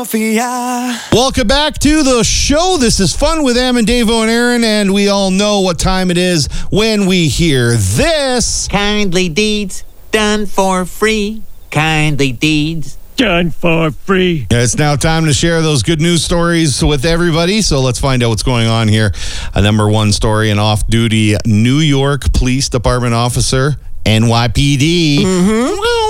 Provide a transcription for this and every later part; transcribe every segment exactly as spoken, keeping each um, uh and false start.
Welcome back to the show. This is Fun with Em and Davo and Aaron, and we all know what time it is when we hear this. Kindly deeds done for free. Kindly deeds done for free. It's now time to share those good news stories with everybody. So let's find out what's going on here. A number one story, an off-duty New York Police Department officer, N Y P D. Mm-hmm.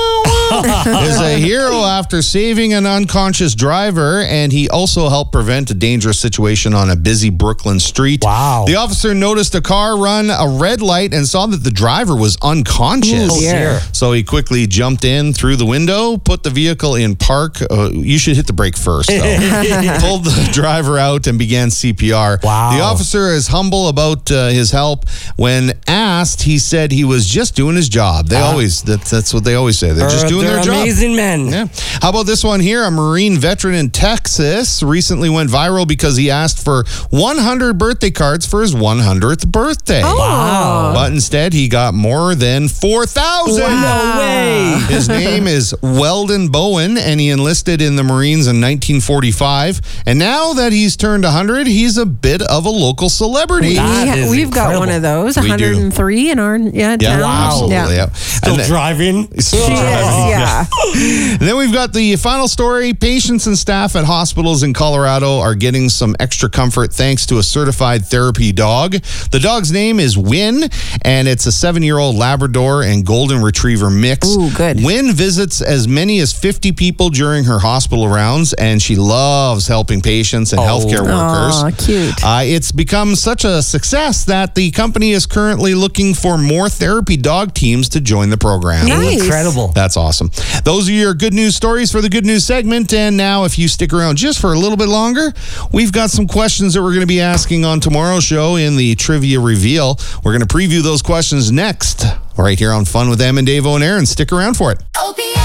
is a hero after saving an unconscious driver, and he also helped prevent a dangerous situation on a busy Brooklyn street. Wow. The officer noticed a car run a red light and saw that the driver was unconscious. Oh, dear. So he quickly jumped in through the window, put the vehicle in park. Uh, you should hit the brake first, though. Pulled the driver out and began C P R. Wow. The officer is humble about uh, his help. When asked, he said he was just doing his job. They uh, always, that, that's what they always say. They're just doing they're their job. Amazing men. Yeah. How about this one here? A Marine veteran in Texas recently went viral because he asked for one hundred birthday cards for his one hundredth birthday. Oh. Wow. But instead, he got more than four thousand. Wow. No way. His name is Weldon Bowen, and he enlisted in the Marines in nineteen forty-five. And now that he's turned one hundred, he's a bit of a local celebrity. That We, is we've got incredible. one of those, We do. one hundred three in our yeah, Yeah, town. Wow. absolutely. Yeah. Yeah. Still And then- driving. Still She is, driving. yeah. And then we've got the final story. Patients and staff at hospitals in Colorado are getting some extra comfort thanks to a certified therapy dog. The dog's name is Win, and it's a seven-year-old Labrador and Golden Retriever mix. Ooh, good. Win visits as many as fifty people during her hospital rounds, and she loves helping patients and Oh. healthcare workers. Aw, cute. Uh, it's become such a success that the company is currently looking for more therapy dog teams to join the program. Nice. Incredible. That's awesome. Those are your good news stories for the good news segment. And now, if you stick around just for a little bit longer, we've got some questions that we're going to be asking on tomorrow's show in the Trivia Reveal. We're going to preview those questions next, right here on Fun with Em and Davo and Aaron. Stick around for it. O P M